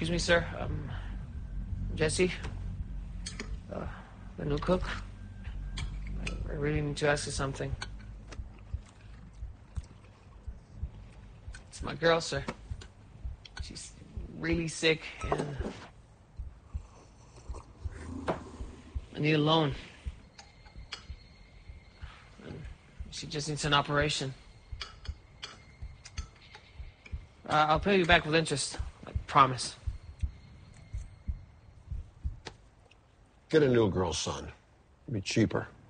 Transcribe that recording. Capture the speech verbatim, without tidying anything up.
Excuse me, sir. Um, Jesse, uh, the new cook. I, I really need to ask you something. It's my girl, sir. She's really sick, and I need a loan. And she just needs an operation. Uh, I'll pay you back with interest. I promise. Get a new girl, son. It'll be cheaper.